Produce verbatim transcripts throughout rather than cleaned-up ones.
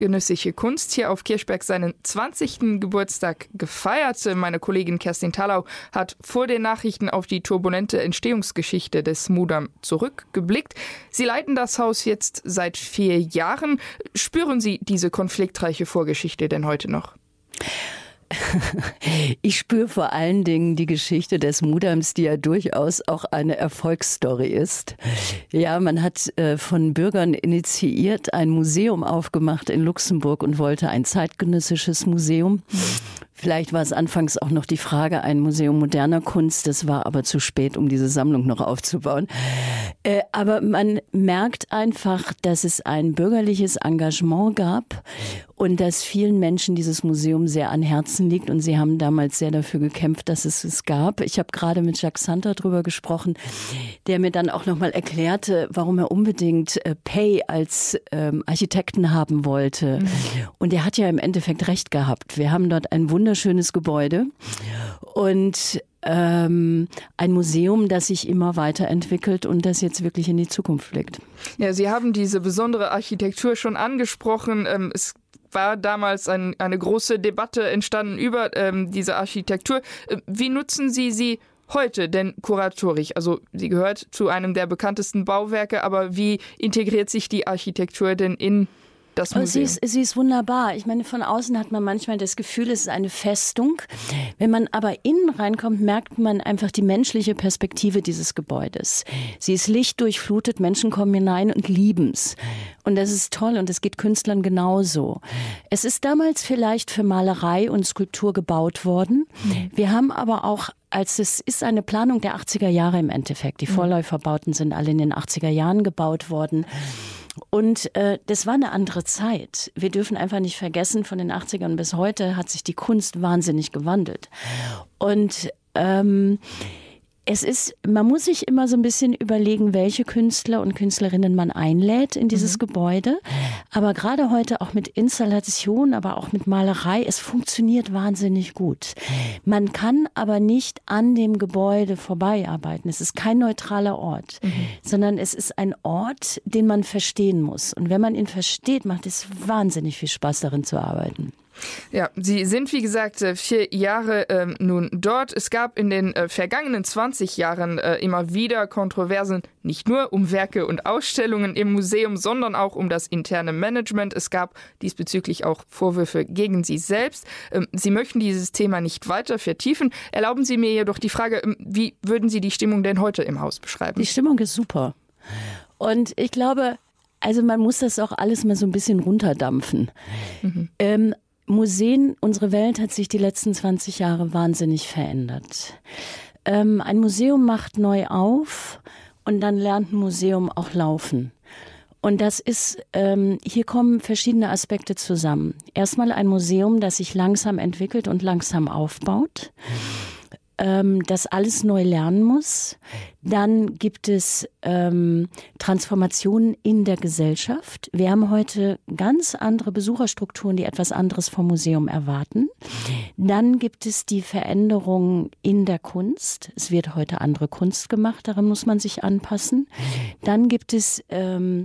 zeitgenössische Kunst hier auf Kirchberg seinen zwanzigsten Geburtstag gefeiert. Meine Kollegin Kerstin Tallau hat vor den Nachrichten auf die turbulente Entstehungsgeschichte des Mudam zurückgeblickt. Sie leiten das Haus jetzt seit vier Jahren. Spüren Sie diese konfliktreiche Vorgeschichte denn heute noch? Ich spüre vor allen Dingen die Geschichte des Mudams, die ja durchaus auch eine Erfolgsstory ist. Ja, man hat äh, von Bürgern initiiert ein Museum aufgemacht in Luxemburg und wollte ein zeitgenössisches Museum. Vielleicht war es anfangs auch noch die Frage, ein Museum moderner Kunst. Das war aber zu spät, um diese Sammlung noch aufzubauen. Äh, aber man merkt einfach, dass es ein bürgerliches Engagement gab und dass vielen Menschen dieses Museum sehr an Herzen liegt. Und sie haben damals sehr dafür gekämpft, dass es es gab. Ich habe gerade mit Jacques Santer drüber gesprochen, der mir dann auch nochmal erklärte, warum er unbedingt äh, Pey als ähm, Architekten haben wollte. Mhm. Und er hat ja im Endeffekt recht gehabt. Wir haben dort ein wunderschönes Gebäude und ähm, ein Museum, das sich immer weiterentwickelt und das jetzt wirklich in die Zukunft blickt. Ja, Sie haben diese besondere Architektur schon angesprochen. Ähm, es war damals ein, eine große Debatte entstanden über ähm, diese Architektur. Äh, wie nutzen Sie sie heute denn kuratorisch? Also sie gehört zu einem der bekanntesten Bauwerke, aber wie integriert sich die Architektur denn in das Museum? Sie ist, sie ist wunderbar. Ich meine, von außen hat man manchmal das Gefühl, es ist eine Festung. Wenn man aber innen reinkommt, merkt man einfach die menschliche Perspektive dieses Gebäudes. Sie ist lichtdurchflutet, Menschen kommen hinein und lieben es. Und das ist toll und es geht Künstlern genauso. Es ist damals vielleicht für Malerei und Skulptur gebaut worden. Wir haben aber auch als es ist eine Planung der achtziger Jahre im Endeffekt. Die Vorläuferbauten sind alle in den achtziger Jahren gebaut worden. Und äh, das war eine andere Zeit. Wir dürfen einfach nicht vergessen, von den achtzigern bis heute hat sich die Kunst wahnsinnig gewandelt. Und ähm, es ist, man muss sich immer so ein bisschen überlegen, welche Künstler und Künstlerinnen man einlädt in dieses mhm. Gebäude. Aber gerade heute auch mit Installation, aber auch mit Malerei, es funktioniert wahnsinnig gut. Man kann aber nicht an dem Gebäude vorbeiarbeiten. Es ist kein neutraler Ort, mhm. sondern es ist ein Ort, den man verstehen muss. Und wenn man ihn versteht, macht es wahnsinnig viel Spaß, darin zu arbeiten. Ja, Sie sind, wie gesagt, vier Jahre ähm, nun dort. Es gab in den äh, vergangenen zwanzig Jahren äh, immer wieder Kontroversen, nicht nur um Werke und Ausstellungen im Museum, sondern auch um das interne Management. Es gab diesbezüglich auch Vorwürfe gegen Sie selbst. Ähm, Sie möchten dieses Thema nicht weiter vertiefen. Erlauben Sie mir jedoch die Frage, ähm, wie würden Sie die Stimmung denn heute im Haus beschreiben? Die Stimmung ist super. Und ich glaube, also man muss das auch alles mal so ein bisschen runterdampfen. Mhm. Ähm, Museen, unsere Welt hat sich die letzten zwanzig Jahre wahnsinnig verändert. Ähm, ein Museum macht neu auf und dann lernt ein Museum auch laufen. Und das ist, ähm, hier kommen verschiedene Aspekte zusammen. Erstmal ein Museum, das sich langsam entwickelt und langsam aufbaut, ähm, das alles neu lernen muss. Dann gibt es ähm, Transformationen in der Gesellschaft. Wir haben heute ganz andere Besucherstrukturen, die etwas anderes vom Museum erwarten. Dann gibt es die Veränderungen in der Kunst. Es wird heute andere Kunst gemacht, daran muss man sich anpassen. Dann gibt es ähm,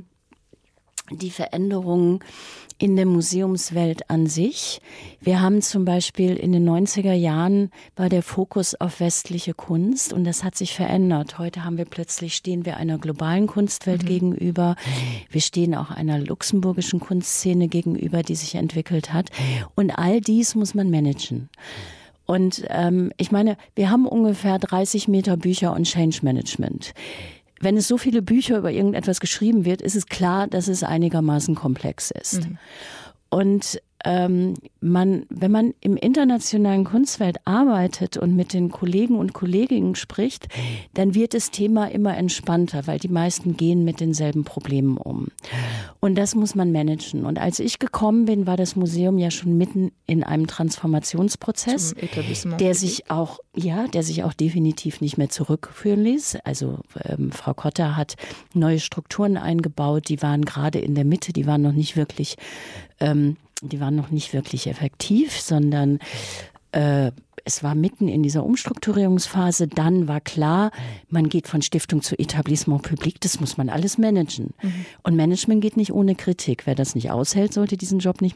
die Veränderungen in der Museumswelt an sich. Wir haben zum Beispiel in den neunziger Jahren war der Fokus auf westliche Kunst und das hat sich verändert. Heute haben wir plötzlich, stehen wir einer globalen Kunstwelt mhm. gegenüber. Wir stehen auch einer luxemburgischen Kunstszene gegenüber, die sich entwickelt hat. Und all dies muss man managen. Und ähm, ich meine, wir haben ungefähr dreißig Meter Bücher und Change Management. Wenn es so viele Bücher über irgendetwas geschrieben wird, ist es klar, dass es einigermaßen komplex ist. Mhm. Und ähm, man, wenn man im internationalen Kunstwelt arbeitet und mit den Kollegen und Kolleginnen spricht, dann wird das Thema immer entspannter, weil die meisten gehen mit denselben Problemen um. Und das muss man managen. Und als ich gekommen bin, war das Museum ja schon mitten in einem Transformationsprozess, der sich auch, ja, der sich auch definitiv nicht mehr zurückführen ließ. Also ähm, Frau Kotter hat neue Strukturen eingebaut, die waren gerade in der Mitte, die waren noch nicht wirklich ähm, Die waren noch nicht wirklich effektiv, sondern äh, es war mitten in dieser Umstrukturierungsphase. Dann war klar, man geht von Stiftung zu Etablissement Public. Das muss man alles managen. Mhm. Und Management geht nicht ohne Kritik. Wer das nicht aushält, sollte diesen Job nicht